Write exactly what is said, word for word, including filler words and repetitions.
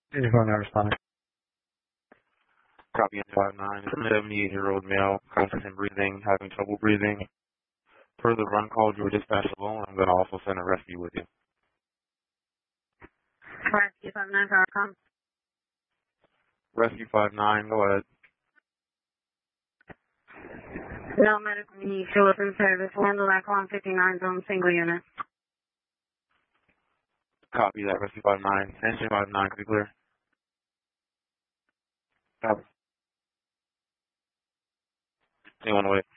You're going to respond. Copy N five nine. It's a seventy-eight-year-old male, constant breathing, having trouble breathing. Per the run call, you were dispatched alone. I'm going to also send a rescue with you. Rescue five nine, Powercom. Rescue five nine, go ahead. No medical need, show up in service. Handle that call on fifty-nine zone, single unit. Copy that, Rescue five nine. Engine five nine, could be clear. Copy. Stay on the way.